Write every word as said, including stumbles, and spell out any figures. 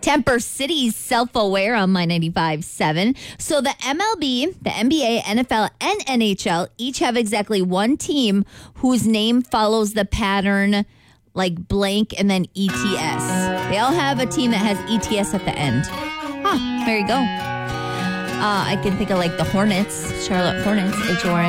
Temper City's Self-Aware on My ninety-five point seven. So the M L B, the N B A, N F L, and N H L each have exactly one team whose name follows the pattern like blank and then E T S. They all have a team that has E T S at the end. Huh, there you go. Uh, I can think of like the Hornets, Charlotte Hornets, H O R N